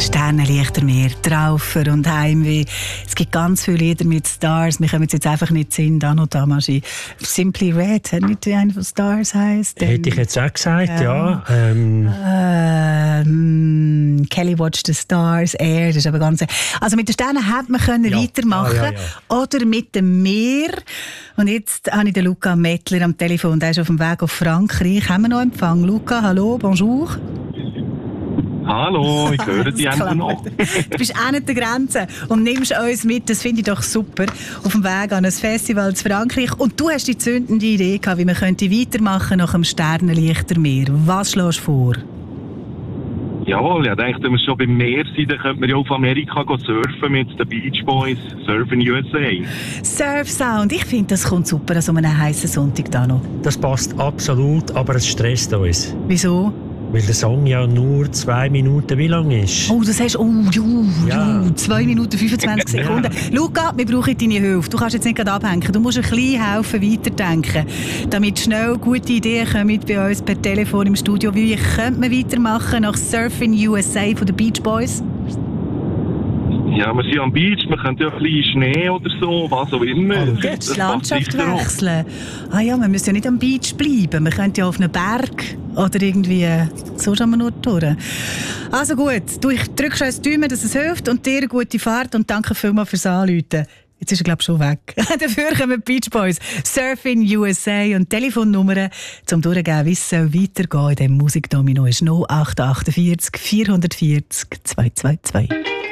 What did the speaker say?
Sternenlichtermeer, Traufer und Heimweh. Es gibt ganz viele Lieder mit Stars. Wir können jetzt einfach nicht singen. Dano Damashi. Simply Red, hat nicht einer von Stars heisst? Hätte ich jetzt auch gesagt, ja. Kelly Watch the Stars, Air, das ist aber ganz... Also mit den Sternen hätte man weitermachen können. Oder mit dem Meer. Und jetzt habe ich den Luca Mettler am Telefon. Der ist auf dem Weg auf Frankreich. Haben wir noch Empfang? Luca, hallo, bonjour. Hallo, ich höre dich einfach noch. Du bist auch nicht der Grenze und nimmst uns mit, das finde ich doch super, auf dem Weg an ein Festival zu Frankreich. Und du hast die zündende Idee gehabt, wie man könnte weitermachen nach dem Sternenlichtermeer. Was schlägst du vor? Jawohl, ich dachte, wenn wir schon beim Meer sind, dann könnte man ja auf Amerika surfen mit den Beach Boys, Surfing USA. Surf Sound, ich finde, das kommt super an so einem heißen Sonntag da noch. Das passt absolut, aber es stresst uns. Wieso? Weil der Song ja nur 2 Minuten wie lang ist. Oh, das heißt, 2 Minuten 25 Sekunden. Ja. Luca, wir brauchen deine Hilfe. Du kannst jetzt nicht gerade abhängen. Du musst ein bisschen helfen, weiterdenken. Damit schnell gute Ideen kommen bei uns per Telefon im Studio. Wie könnte man weitermachen nach Surfing USA von den Beach Boys? Ja, wir sind am Beach, wir können ja ein bisschen Schnee oder so, was auch immer. Die Landschaft wechseln. Ah ja, wir müssen ja nicht am Beach bleiben. Wir können ja auf einem Berg oder irgendwie so schauen wir nur durch. Also gut, ich drücke schon ins Daumen, dass es hilft und dir eine gute Fahrt und danke vielmals fürs Anrufen. Jetzt ist er, glaube ich, schon weg. Dafür kommen die Beach Boys, Surfing USA und Telefonnummern zum Durchgeben, wie es weitergehen soll in diesem Musikdomino ist 0848 440 222.